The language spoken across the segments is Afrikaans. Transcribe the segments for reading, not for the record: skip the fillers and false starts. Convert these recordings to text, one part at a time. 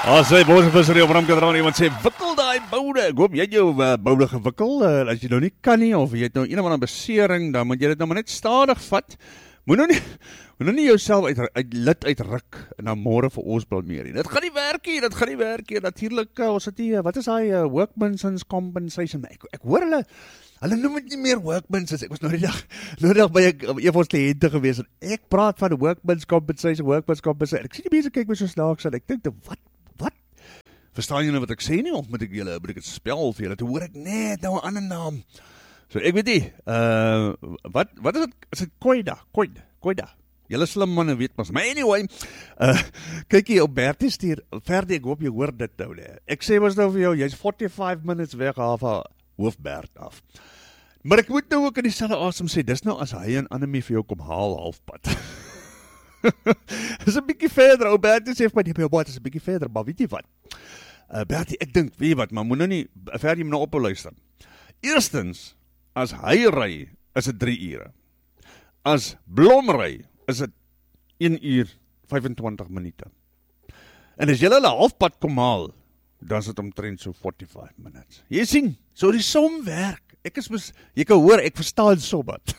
As jy bosevissery op Ramkadraan, iemand sê, wikkel daai boude. Ek hoop jy het jou boude gewikkel. As jy nou nie kan nie, of jy het nou een of ander besering, dan moet jy dit nou maar net stadig vat. Moet nou nie jouself uit lid uitruk en dan môre vir ons blameer nie. Dit gaan nie werk nie. Natuurlik, ons het nie, wat is daai workman's compensation? Ek hoor hulle noem dit nie meer workman's. Ek was nou die dag by een van ons kliënte gewees en ek praat van workman's compensation. Ek sien die mense kyk my so snaaks en ek dink, wat? Verstaan julle wat ek sê nie, of moet ek dit spel vir julle? Toe hoor ek net nou 'n ander naam. So ek weet nie, wat is dit? Is dit Koida? Julle slim manne weet mas. Maar anyway, kyk hier op Bertie stuur, Ferdi, ek hoop jy hoor dit nou. Ek sê mos nou vir jou, jy's 45 minutes weg van Hoofbert af. Maar ek moet nou ook in dieselfde asem sê, dis nou as hy en Annemie vir jou kom haal halfpad. Dis 'n bietjie verder, ou Bertie sê vir my, dit is 'n bietjie verder, maar weet jy wat? Bertie, ek dink, weet jy wat, maar moet nou nie, Ferdi moet nou op luister. Eerstens, as hy ry, is dit 3 ure. As Blom ry, is dit 1 uur 25 minute. En as jy hulle halfpad kom haal, dan is dit omtrent so 45 minutes. Jy sien, so die som werk. Jy kan hoor, ek verstaan sommat.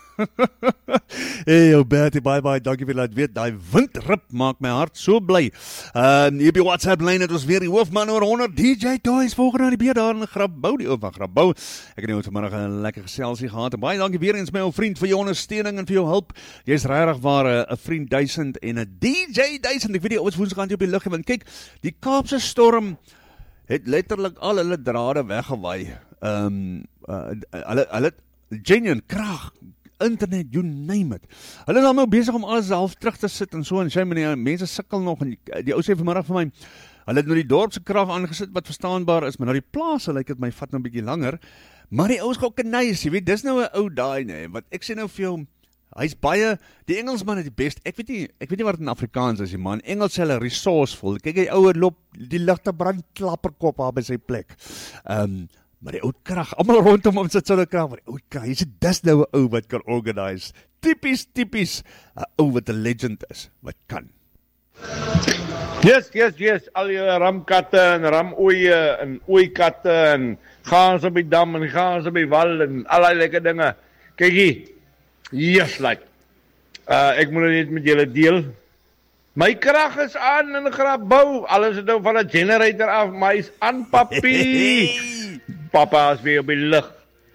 Hey, Bertie, bye, dankie vir laat weet, die windrip maak my hart so bly. Hier by WhatsApp lyn het ons weer die hoofman oor 100 DJ Toys, volgende aan die beer daar in Grabouw, die oom van Grabouw. Ek het nou vanmiddag 'n lekker geselsie gehad, en baie dankie weer eens my ou vriend vir jou ondersteuning en vir jou hulp. Jy's regtig waar 'n vriend 1000 en 'n DJ 1000, ek weet nie, ons woensdag op die lug, want kyk, die Kaapse storm het letterlik al hulle drade weggewaai. Hulle genuine krag, internet, you name it. Hulle is nou besig om alles half terug te sit en so, en sy mense sukkel nog, en die ou sê vanmiddag vir my, hulle het nou die dorpse krag aangesit, wat verstaanbaar is, maar nou die plaas, lyk dit my vat nou 'n bietjie langer, maar die ou is ook nice, jy weet, dis nou 'n ou daai, nee, wat ek sê nou vir jou, hy's baie, die Engelsman is die best, ek weet nie wat in Afrikaans is, die man, Engels sê hulle resourceful, kyk hy ouer loop, die ligte brand klapperkop daar by sy plek, maar die oud krag, allemaal rondom sit so die krag, maar die oud krag, jy sê, dis nou 'n ou wat kan organise, typies, 'n ou wat 'n legend is, wat kan. Yes, al die ramkatte en ramoeie en oeikatte en gaans op die dam en gaans op die wal en allerlei lekker dinge. Kyk hier, yes, ek moet dit met julle deel. My krag is aan in Grabouw, alles het nou van 'n generator af, maar hy's aan papie. Papa is weer op die lug.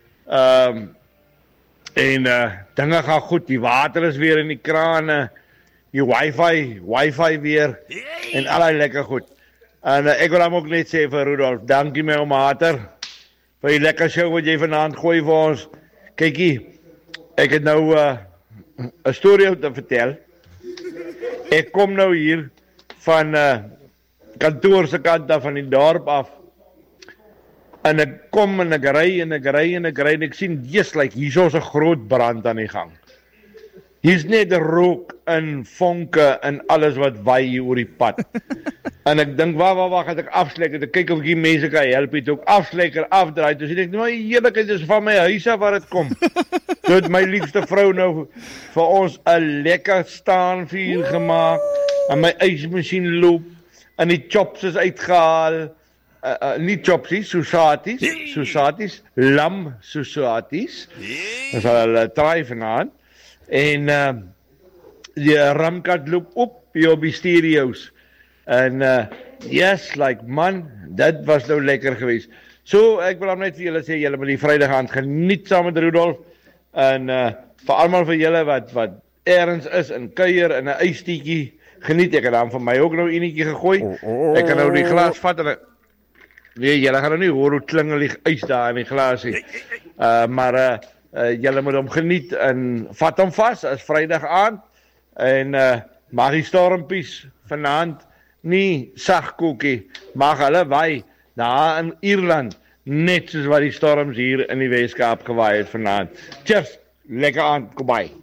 Dinge gaan goed, die water is weer in die krane, die wifi weer, en allerlei lekker goed. En ek wil hom ook net sê vir Rudolf, dankie my ou mater, vir die lekker show wat jy vanaand gooi vir ons. Kykie, ek het nou 'n storie om te vertel. Ek kom nou hier van kantoor se kant af van die dorp af. En ek kom en ek ry en ek sien, hier is 'n groot brand aan die gang. Hier's net rook en vonke en alles wat waai hier oor die pad. En ek dink, wag, het ek afsleker, ek kyk of die mense kan help, het ook afsleker afdraai, dus ek dink, nou heerlikheid is van my huis af waar het kom. Toe het my liefste vrou nou vir ons 'n lekker staanvuur gemaak, en my ysmasjien loop, en die chops is uitgehaal, nie chopsies, sosaties, lam sosaties, dat sal hulle try vanaand, en die ramkat loop op hier op die stereo's, en yes, man, dit was nou lekker geweest. So, ek wil hom net vir julle sê, julle moet die Vrydag aand geniet saam met Rudolf, en vir almal van julle wat ergens is, en kuier, en 'n ystietjie, geniet, ek het dan van my ook nou enetjie gegooi, ek kan nou die glas vat, en nee, julle gaan nou nie hoor hoe klingel die ys daar in die glasie. Maar julle moet hom geniet en vat hom vas as Vrydag aand. En mag die stormpies vanaand nie sag koekie, mag hulle waai daar in Ierland, net soos wat die storms hier in die Weskaap gewaai het vanaand. Cheers, lekker aand, goodbye.